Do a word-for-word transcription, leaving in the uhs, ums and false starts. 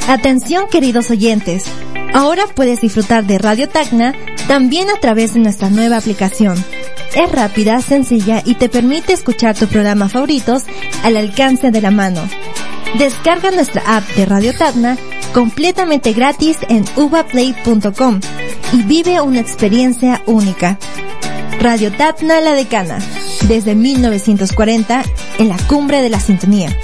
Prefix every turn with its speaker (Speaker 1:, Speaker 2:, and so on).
Speaker 1: Atención, queridos oyentes. Ahora puedes disfrutar de Radio Tacna también a través de nuestra nueva aplicación. Es rápida, sencilla y te permite escuchar tus programas favoritos al alcance de la mano. Descarga nuestra app de Radio Tacna completamente gratis en uvaplay punto com y vive una experiencia única. Radio Tacna La Decana, desde mil novecientos cuarenta en la cumbre de la sintonía.